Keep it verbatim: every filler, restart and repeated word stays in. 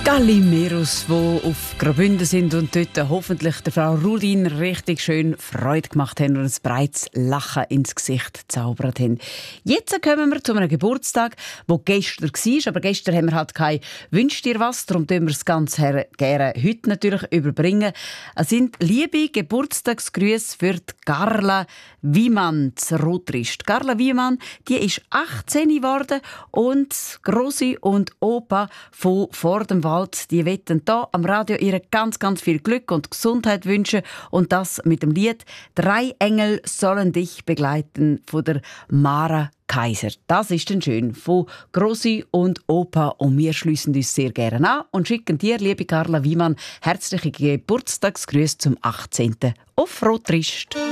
Gallimeros, die auf Graubünden sind und dort hoffentlich der Frau Rudin richtig schön Freude gemacht haben und ein breites Lachen ins Gesicht gezaubert haben. Jetzt kommen wir zu einem Geburtstag, der gestern war, aber gestern haben wir halt kein «Wünsch dir was», darum tun wir es ganz gerne heute natürlich überbringen. Es sind liebe Geburtstagsgrüße für die Carla Wiemann zu Rotrist. Carla Wiemann, die ist achtzehn geworden und Grossi und Opa von vor dem Wald, die wetten da am Radio ihr ganz, ganz viel Glück und Gesundheit wünschen und das mit dem Lied «Drei Engel sollen dich begleiten» von der Mara Kaiser. Das ist dann schön von Grossi und Opa und wir schliessen uns sehr gerne an und schicken dir, liebe Carla Wiemann, herzliche Geburtstagsgrüße zum achtzehnten auf Rotrist.